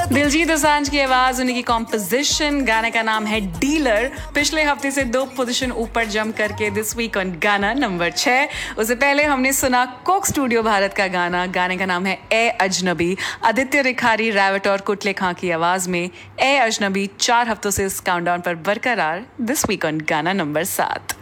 दिलजीत दोसांझ की आवाज, उनकी कॉम्पोजिशन, गाने का नाम है डीलर। पिछले हफ्ते से 2 पोजीशन ऊपर जंप करके दिस वीक ऑन गाना नंबर 6। उससे पहले हमने सुना कोक स्टूडियो भारत का गाना, गाने का नाम है ए अजनबी। आदित्य रिखारी, रैवट और कुटले खां की आवाज में ए अजनबी 4 हफ्तों से इस काउंटडाउन पर बरकरार दिस वीक ऑन गाना नंबर 7।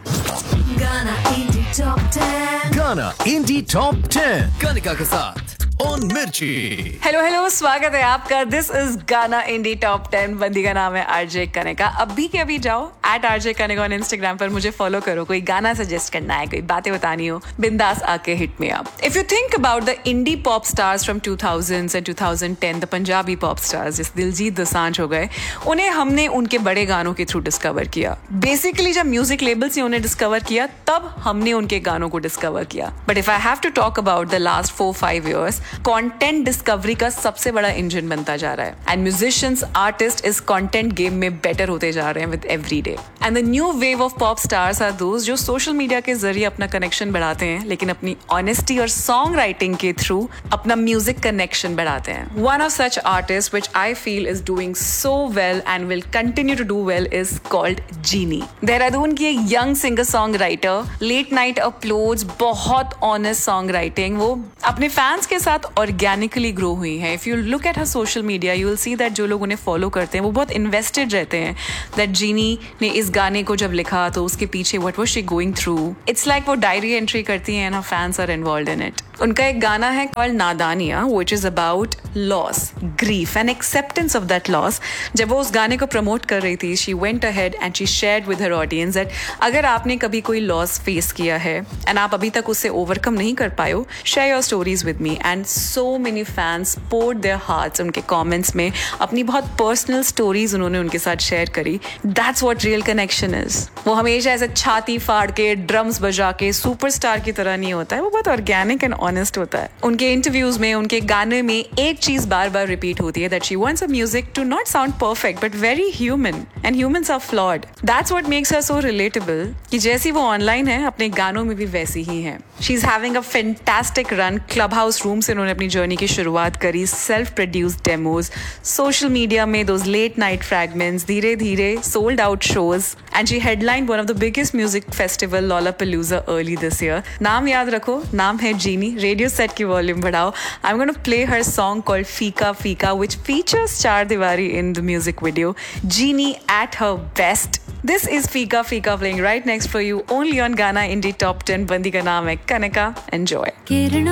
गाना इंडी टॉप 10 कनिका के साथ ऑन मिर्ची। हेलो, स्वागत है आपका। दिस इज गाना इंडी टॉप 10। बंदी का नाम है आरजे कनिका। अभी के अभी जाओ @RJ Kanika ऑन इंस्टाग्राम पर मुझे फॉलो करो। कोई गाना सजेस्ट करना है, कोई बातें बतानी हो, बिंदास आके hit me up. If you think about the indie pop stars from 2000s and 2010, the Punjabi pop stars जैसे दिलजीत दोसांझ हो गए, उन्हें हमने उनके बड़े गानों के थ्रू डिस्कवर किया। बेसिकली जब म्यूजिक लेबल्स ने उन्हें डिस्कवर किया, तब हमने उनके गानों को डिस्कवर किया। But if I have to talk about the last 4-5 years, content discovery का सबसे बड़ा इंजन बनता जा रहा है। एंड म्यूजिशियंस, आर्टिस्ट इस कंटेंट गेम में बेटर होते जा रहे हैं with every day. And the new wave of pop stars are those जो सोशल मीडिया के जरिए अपना कनेक्शन बढ़ाते हैं, लेकिन अपनी ऑनेस्टी और सॉन्ग राइटिंग के थ्रू अपना म्यूजिक कनेक्शन बढ़ाते हैं। One of such artist which I feel is doing so well and will continue to do well is called जीनी। देहरादून की एक young singer song writer, late night uploads, बहुत honest song writing, वो अपने fans के साथ organically grow हुई है। If you look at her social media, you will see that जो लोग उन्हें फॉलो करते हैं वो बहुत इन्वेस्टेड रहते हैं। दैट जीनी ने इस गाने को जब लिखा तो उसके पीछे what was she going through, it's like वो डायरी एंट्री करती हैं and her fans are involved in it. उनका एक गाना है called नादानिया, which is about loss, grief and acceptance of that loss. जब वो उस गाने को प्रमोट कर रही थी, she went ahead and she shared with her audience that अगर आपने कभी कोई लॉस फेस किया है एंड आप अभी तक उससे ओवरकम नहीं कर पाए हो, share your stories with me. And so many fans poured their hearts उनके कमेंट्स में, अपनी बहुत पर्सनल स्टोरीज उन्होंने उनके साथ शेयर करी। That's what real connection is. वो हमेशा ऐसे छाती फाड़ के, ड्रम्स बजा के सुपरस्टार की तरह नहीं होता है, वो बहुत ऑर्गेनिक एंड ऑनेस्ट होता है। उनके इंटरव्यूज में, उनके गाने में एक चीज बार बार रिपीट होती है, that she wants a music to not sound perfect but very human, and humans are flawed. That's what makes her so relatable कि जैसी वो ऑनलाइन है, अपने गानों में भी वैसी ही है। She is having a fantastic run. Club house room से उन्होंने अपनी जर्नी की शुरुआत करी, self produced demos, social media में दोज लेट नाइट फ्रैगमेंट्स, धीरे धीरे sold out shows, and she हेडलाइंड one of the biggest music festival Lollapalooza early this year. नाम याद रखो, नाम है जीनी। रेडियो सेट की वॉल्यूम बढ़ाओ। I am gonna play her song called फीका फीका व्हिच फीचर्स चार दीवारी in the music video. Genie at her best. This is Fika Fika playing right next for you only on Ghana Indie Top 10. बंदी का नाम है Kanika. Enjoy.